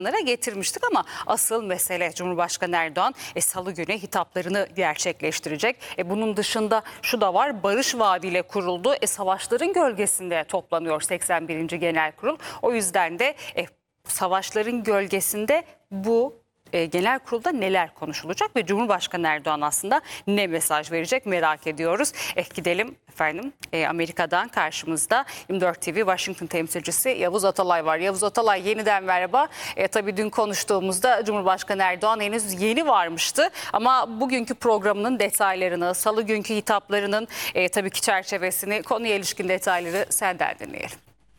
getirmiştik ama asıl mesele Cumhurbaşkanı Erdoğan Salı günü hitaplarını gerçekleştirecek. Bunun dışında şu da var, Barış Vaadi ile kuruldu. Savaşların gölgesinde toplanıyor 81. Genel Kurul. O yüzden de savaşların gölgesinde bu genel kurulda neler konuşulacak ve Cumhurbaşkanı Erdoğan aslında ne mesaj verecek merak ediyoruz. Gidelim efendim, Amerika'dan karşımızda 24 TV Washington temsilcisi Yavuz Atalay var. Yavuz Atalay, yeniden merhaba. Tabii dün konuştuğumuzda Cumhurbaşkanı Erdoğan henüz yeni varmıştı ama bugünkü programının detaylarını, salı günkü hitaplarının tabii ki çerçevesini, konuya ilişkin detayları senden dinleyelim.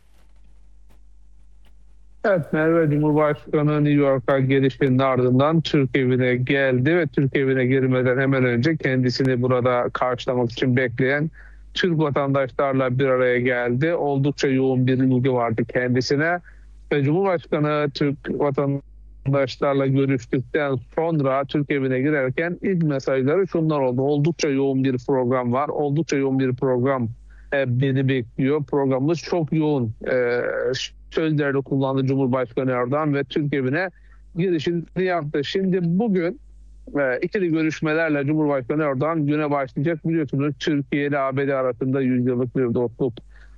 Evet, Merve, Cumhurbaşkanı New York'a gelişinin ardından Türk evine geldi ve Türk evine girmeden hemen önce kendisini burada karşılamak için bekleyen Türk vatandaşlarla bir araya geldi. Oldukça yoğun bir ilgi vardı kendisine ve Cumhurbaşkanı Türk vatandaşlarla görüştükten sonra Türk evine girerken ilk mesajları şunlar oldu. Oldukça yoğun bir program var. Oldukça yoğun bir program beni bekliyor. Programımız çok yoğun. Sözlerde kullandı Cumhurbaşkanı Erdoğan ve Türk evine girişini yaptı. Şimdi bugün ikili görüşmelerle Cumhurbaşkanı Erdoğan güne başlayacak. Biliyorsunuz Türkiye ile ABD arasında 100 yıllık bir dostluk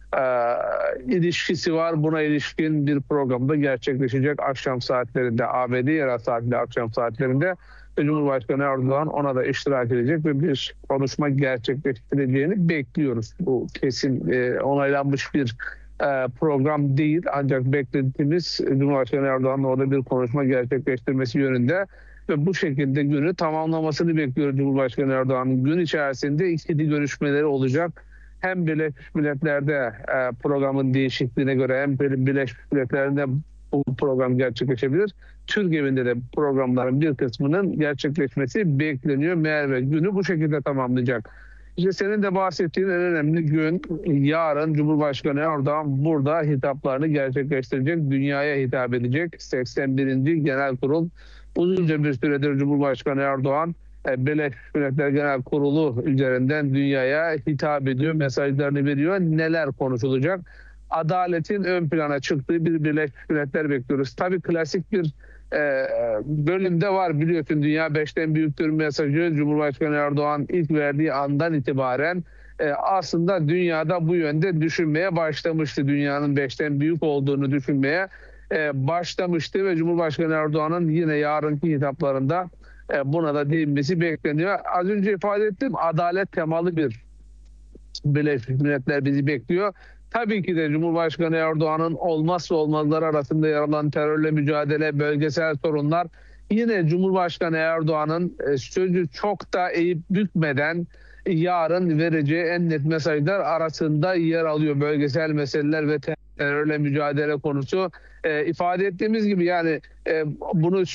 ilişkisi var. Buna ilişkin bir programda gerçekleşecek akşam saatlerinde, ABD yerel saatle akşam saatlerinde ve Cumhurbaşkanı Erdoğan ona da iştirak edecek ve bir konuşma gerçekleştireceğini bekliyoruz. Bu kesin onaylanmış bir program değil, ancak beklentimiz Cumhurbaşkanı Erdoğan'la orada bir konuşma gerçekleştirmesi yönünde ve bu şekilde günü tamamlamasını bekliyor Cumhurbaşkanı Erdoğan'ın. Gün içerisinde ikili görüşmeleri olacak. Hem Birleşmiş Milletler'de programın değişikliğine göre hem Birleşmiş Milletler'de bu program gerçekleşebilir. Türk evinde de programların bir kısmının gerçekleşmesi bekleniyor. Merve günü bu şekilde tamamlayacak. İşte senin de bahsettiğin en önemli gün yarın Cumhurbaşkanı Erdoğan burada hitaplarını gerçekleştirecek, dünyaya hitap edecek. 81. Genel Kurul. Uzunca bir süredir Cumhurbaşkanı Erdoğan Birleşmiş Milletler Genel Kurulu üzerinden dünyaya hitap ediyor, mesajlarını veriyor. Neler konuşulacak? Adaletin ön plana çıktığı bir Birleşmiş Milletler bekliyoruz. Tabii klasik bir bölümde var, biliyorsun, dünya 5'ten büyüktür mesajı Cumhurbaşkanı Erdoğan ilk verdiği andan itibaren aslında dünyada bu yönde düşünmeye başlamıştı. Dünyanın 5'ten büyük olduğunu düşünmeye başlamıştı ve Cumhurbaşkanı Erdoğan'ın yine yarınki hitaplarında buna da değinmesi bekleniyor. Az önce ifade ettim, adalet temalı bir Birleşmiş Milletler bizi bekliyor. Tabii ki de Cumhurbaşkanı Erdoğan'ın olmazsa olmazları arasında yer alan terörle mücadele, bölgesel sorunlar, yine Cumhurbaşkanı Erdoğan'ın sözü çok da eğip bükmeden yarın vereceği en net mesajlar arasında yer alıyor. Bölgesel meseleler ve terörle mücadele konusu. İfade ettiğimiz gibi yani bu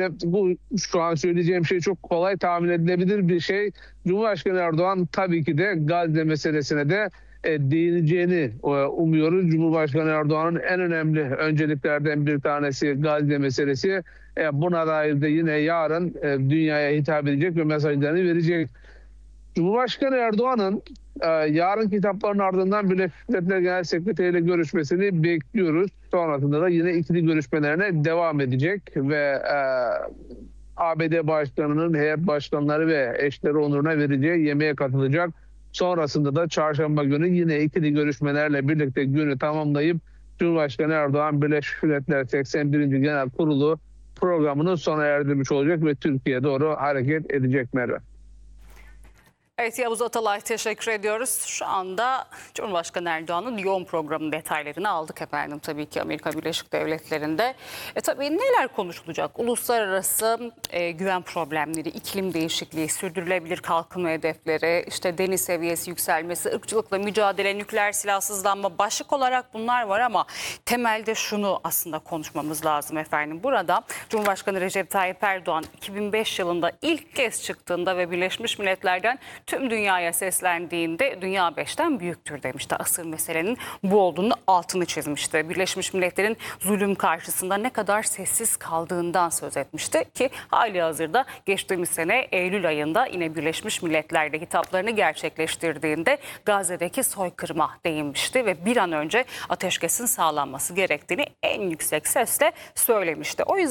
şu an söyleyeceğim şey çok kolay tahmin edilebilir bir şey. Cumhurbaşkanı Erdoğan tabii ki de Gazze meselesine de değineceğini umuyoruz. Cumhurbaşkanı Erdoğan'ın en önemli önceliklerden bir tanesi Gazze meselesi. Buna dair de yine yarın dünyaya hitap edecek ve mesajlarını verecek. Cumhurbaşkanı Erdoğan'ın yarın kitapların ardından Birleşmiş Milletler Genel Sekreteri ile görüşmesini bekliyoruz. Sonrasında da yine ikili görüşmelerine devam edecek ve ABD Başkanı'nın heyet başkanları ve eşleri onuruna vereceği yemeğe katılacak. Sonrasında da çarşamba günü yine ikili görüşmelerle birlikte günü tamamlayıp Cumhurbaşkanı Erdoğan Birleşmiş Milletler 81. Genel Kurulu programını sona erdirmiş olacak ve Türkiye'ye doğru hareket edecek Merve. Evet Yavuz Atalay, teşekkür ediyoruz. Şu anda Cumhurbaşkanı Erdoğan'ın yoğun programının detaylarını aldık efendim, tabii ki Amerika Birleşik Devletleri'nde. Tabii neler konuşulacak? Uluslararası güven problemleri, iklim değişikliği, sürdürülebilir kalkınma hedefleri, işte deniz seviyesi yükselmesi, ırkçılıkla mücadele, nükleer silahsızlanma, başlık olarak bunlar var ama temelde şunu aslında konuşmamız lazım efendim. Burada Cumhurbaşkanı Recep Tayyip Erdoğan 2005 yılında ilk kez çıktığında ve Birleşmiş Milletler'den tüm dünyaya seslendiğinde dünya 5'ten büyüktür demişti. Asıl meselenin bu olduğunu altını çizmişti. Birleşmiş Milletler'in zulüm karşısında ne kadar sessiz kaldığından söz etmişti ki hali hazırda geçtiğimiz sene Eylül ayında yine Birleşmiş Milletler'de hitaplarını gerçekleştirdiğinde Gazze'deki soykırıma değinmişti ve bir an önce ateşkesin sağlanması gerektiğini en yüksek sesle söylemişti. O yüzden